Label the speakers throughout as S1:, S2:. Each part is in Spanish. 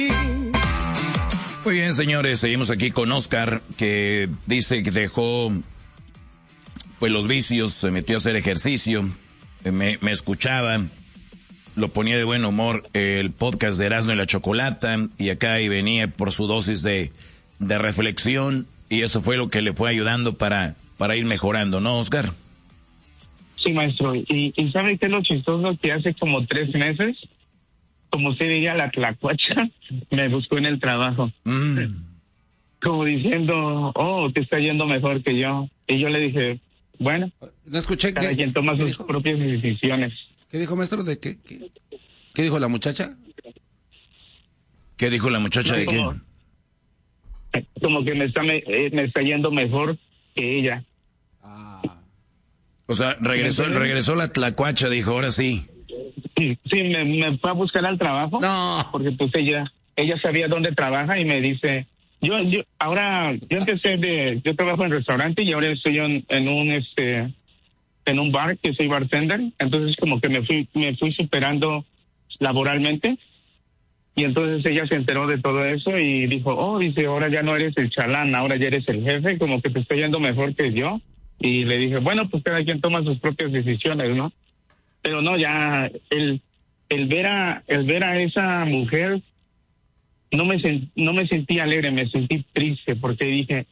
S1: Muy bien, señores, seguimos aquí con Oscar, que dice que dejó pues los vicios, se metió a hacer ejercicio, me escuchaba, lo ponía de buen humor el podcast de Erasmo y la Chocolata, y acá y venía por su dosis de reflexión, y eso fue lo que le fue ayudando para ir mejorando, ¿no, Oscar?
S2: Sí, maestro, y ¿sabe qué es lo chistoso? Que hace como 3 meses, como usted diría, la tlacuacha me buscó en el trabajo. Como diciendo, te está yendo mejor que yo. Y yo le dije, bueno,
S3: no escuché
S2: cada quien toma sus propias decisiones.
S3: ¿Qué dijo, maestro? ¿De qué? ¿Qué dijo la muchacha?
S1: ¿Qué dijo la muchacha de quién?
S2: Como que me está yendo mejor que ella.
S1: O sea, regresó la tlacuacha, dijo, ahora sí.
S2: Sí, me fue a buscar al trabajo.
S3: No.
S2: Porque pues ella sabía dónde trabaja y me dice, yo trabajo en restaurante y ahora estoy en un bar, que soy bartender. Entonces como que me fui superando laboralmente. Y entonces ella se enteró de todo eso y dijo, dice, ahora ya no eres el chalán, ahora ya eres el jefe, como que te está yendo mejor que yo. Y le dije, bueno, pues cada quien toma sus propias decisiones, ¿no? Pero no, ya el ver a esa mujer, no me sentí alegre, me sentí triste, porque dije,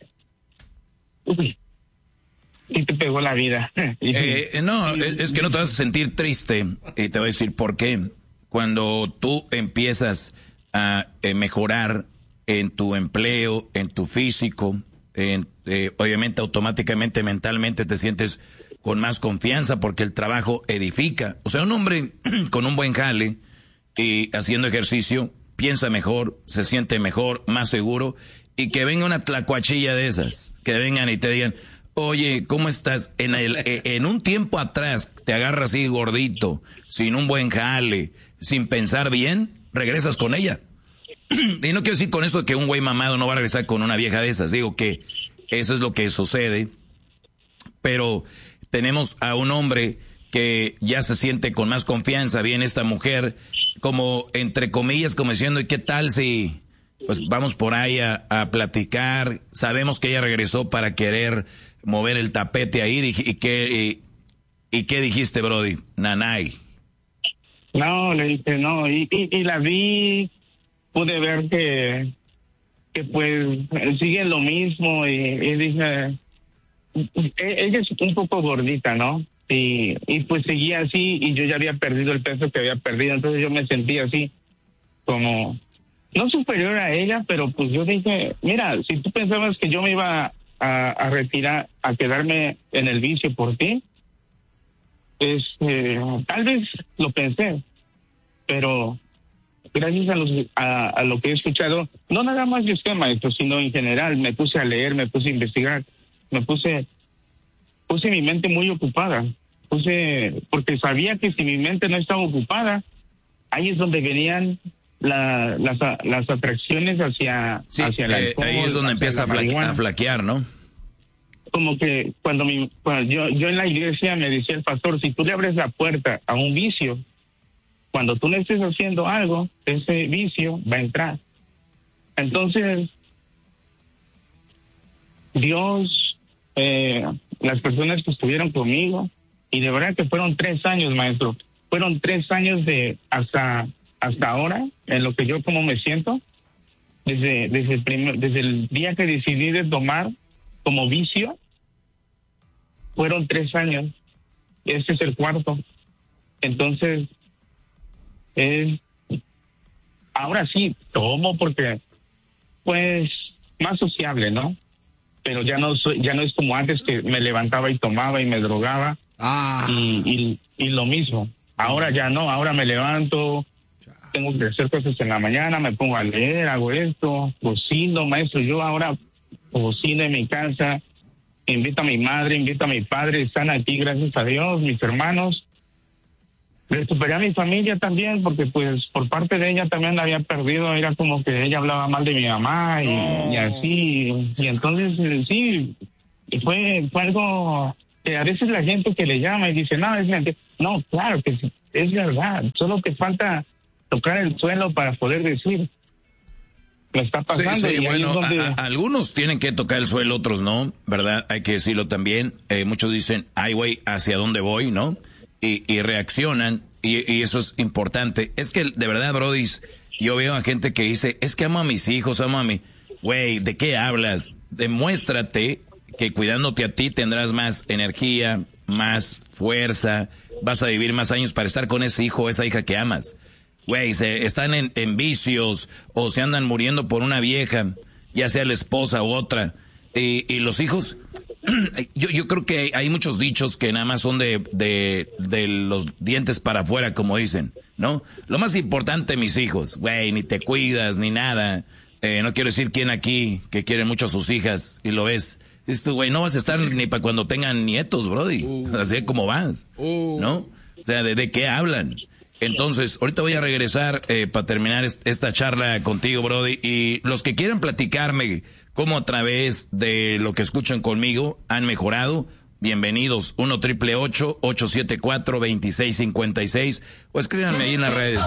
S2: uy, sí te pegó la vida.
S1: No, es que no te vas a sentir triste, y te voy a decir por qué. Cuando tú empiezas a mejorar en tu empleo, en tu físico, obviamente automáticamente, mentalmente te sientes con más confianza porque el trabajo edifica. O sea, un hombre con un buen jale y haciendo ejercicio piensa mejor, se siente mejor, más seguro, y que venga una tlacuachilla de esas, que vengan y te digan, oye, ¿cómo estás? En un tiempo atrás te agarras así gordito, sin un buen jale, sin pensar bien, regresas con ella. Y no quiero decir con esto que un güey mamado no va a regresar con una vieja de esas, digo que eso es lo que sucede, pero tenemos a un hombre que ya se siente con más confianza, viene esta mujer como entre comillas, como diciendo, ¿y qué tal si pues vamos por ahí a platicar? Sabemos que ella regresó para querer mover el tapete ahí, ¿y qué dijiste, Brody? Nanay.
S2: No, le dije, no, y la vi, pude ver que pues sigue lo mismo, y dije, ella es un poco gordita, ¿no? Y pues seguía así, y yo ya había perdido el peso que había perdido, entonces yo me sentía así, como, no superior a ella, pero pues yo dije, mira, si tú pensabas que yo me iba a retirar, a quedarme en el vicio por ti, tal vez lo pensé, pero gracias a lo que he escuchado, no nada más de usted, maestro, sino en general, me puse a leer, me puse a investigar, puse mi mente muy ocupada, porque sabía que si mi mente no estaba ocupada, ahí es donde venían las atracciones hacia el alcohol.
S1: Ahí es donde empieza a flaquear, ¿no?
S2: Como que cuando yo en la iglesia me decía el pastor, si tú le abres la puerta a un vicio, cuando tú le estés haciendo algo, ese vicio va a entrar. Entonces, Dios, las personas que estuvieron conmigo, y de verdad que fueron 3 años, maestro, fueron 3 años de hasta ahora, en lo que yo como me siento, desde el día que decidí de tomar como vicio, fueron 3 años. Este es el 4º. Entonces, ahora sí tomo porque, pues, más sociable, ¿no? Pero ya no es como antes, que me levantaba y tomaba y me drogaba. Y lo mismo. Ahora ya no, ahora me levanto, tengo que hacer cosas en la mañana, me pongo a leer, hago esto, cocino, maestro. Yo ahora cocino en mi casa, invito a mi madre, invito a mi padre, están aquí, gracias a Dios, mis hermanos. Recuperé a mi familia también, porque pues por parte de ella también la había perdido, era como que ella hablaba mal de mi mamá y así, y entonces sí, fue algo que a veces la gente que le llama y dice, no, es mentira. No, claro que sí, es verdad, solo que falta tocar el suelo para poder decir, me está pasando.
S1: Sí, bueno, algunos tienen que tocar el suelo, otros no, ¿verdad? Hay que decirlo también. Muchos dicen, ay, güey, ¿hacia dónde voy, no? Y reaccionan, y eso es importante. Es que, de verdad, Brody, yo veo a gente que dice, es que amo a mis hijos, amo a mi... Güey, ¿de qué hablas? Demuéstrate que cuidándote a ti tendrás más energía, más fuerza, vas a vivir más años para estar con ese hijo o esa hija que amas. Güey, están en vicios o se andan muriendo por una vieja, ya sea la esposa u otra. Y los hijos, yo creo que hay muchos dichos que nada más son de los dientes para afuera, como dicen, ¿no? Lo más importante, mis hijos, güey, ni te cuidas, ni nada. No quiero decir quién aquí que quiere mucho a sus hijas y lo ves. Dices, güey, no vas a estar ni para cuando tengan nietos, brody. Así como vas, ¿no? O sea, ¿de qué hablan? Entonces, ahorita voy a regresar para terminar esta charla contigo, brody. Y los que quieran platicarme cómo a través de lo que escuchan conmigo han mejorado, bienvenidos. 1-888-874-2656 o escríbanme ahí en las redes.